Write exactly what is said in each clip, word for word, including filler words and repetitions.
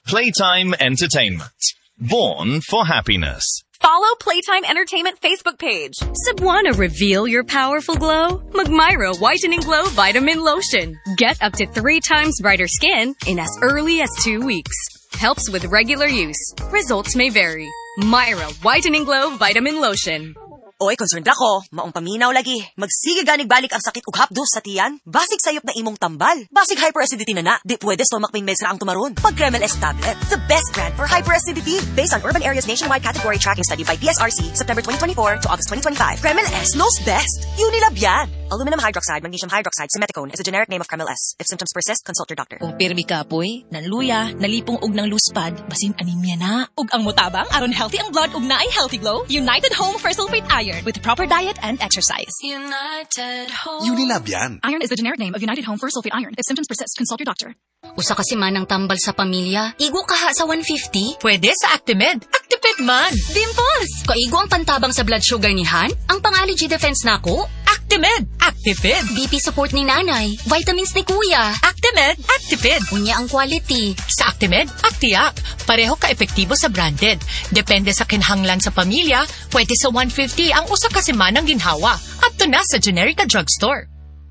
Playtime Entertainment. Born for happiness. Follow Playtime Entertainment Facebook page. Cebuana, reveal your powerful glow? Magmyra Whitening Glow Vitamin Lotion. Get up to three times brighter skin in as early as two weeks. Helps with regular use. Results may vary. Myra Whitening Glow Vitamin Lotion. Oy, concerned ako. Maong paminaw lagi. Magsige ganig balik ang sakit ug hapdos sa tiyan. Basig sayop na imong tambal. Basig hyperacidity na na. Di pwede stomach pain meds ra ang tumaron. Pag Kremel S tablet, the best brand for hyperacidity. Based on Urban Areas Nationwide Category Tracking Study by P S R C, September twenty twenty-four to August twenty twenty-five. Kremel S knows best. Unilab yan. Aluminum hydroxide, magnesium hydroxide, simeticone is a generic name of Kremel S. If symptoms persist, consult your doctor. Kung pirmi kapoy, nanluya, nalipong og ng luspad, basin anemia na. Ug ang mutabang, aron healthy ang blood ug naay healthy glow, United Home for Sulfate Iron with proper diet and exercise. United Home. Unilab yan. Iron is the generic name of United Home for Sulfate Iron. If symptoms persist, consult your doctor. Usa kasi manang tambal sa pamilya. Igo kaha sa one fifty? Pwede sa Actimed. Actimed man. Dimples! Kaigo ang pantabang sa blood sugar ni Han? Ang pang-allergy defense nako? Actimed. Actimed. B P support ni nanay. Vitamins ni kuya. Actimed. Actimed. Unya ang quality. Sa Actimed, Actiac. Pareho ka-epektibo sa branded. Depende sa kinhanglan sa pamilya, pwede sa one fifty ang usa ka semanang ginhawa. Adto na sa Generica Drugstore.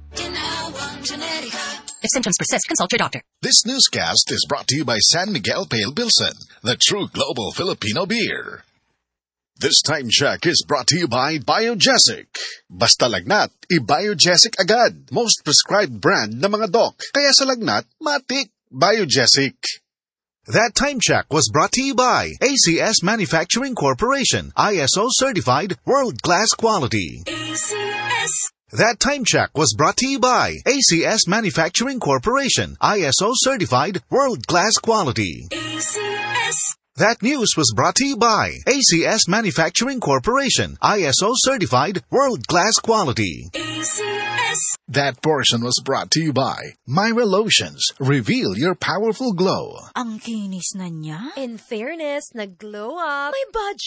If symptoms persist, consult your doctor. This newscast is brought to you by San Miguel Pale Pilsen, the true global Filipino beer. This time check is brought to you by Biogesic. Basta lagnat, i-Biogesic agad. Most prescribed brand na mga doc. Kaya sa lagnat, matik. Biogesic. That time check was brought to you by A C S Manufacturing Corporation, I S O certified, world-class quality. A C S. That time check was brought to you by A C S Manufacturing Corporation, I S O certified, world-class quality. A C S. That news was brought to you by A C S Manufacturing Corporation, I S O certified, world-class quality. A C S. That portion was brought to you by Myra Lotions. Reveal your powerful glow. Ang kinis na niya. In fairness, nag-glow up. May budget.